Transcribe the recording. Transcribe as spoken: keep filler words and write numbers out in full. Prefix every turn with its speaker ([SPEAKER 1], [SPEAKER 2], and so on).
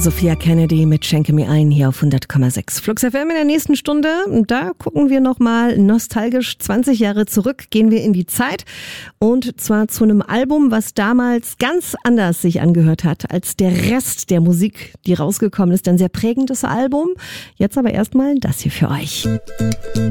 [SPEAKER 1] Sophia Kennedy mit Schenke mir ein hier auf hundert Komma sechs. Flux F M in der nächsten Stunde. Da gucken wir nochmal nostalgisch zwanzig Jahre zurück, gehen wir in die Zeit. Und zwar zu einem Album, was damals ganz anders sich angehört hat als der Rest der Musik, die rausgekommen ist. Ein sehr prägendes Album. Jetzt aber erstmal das hier für euch.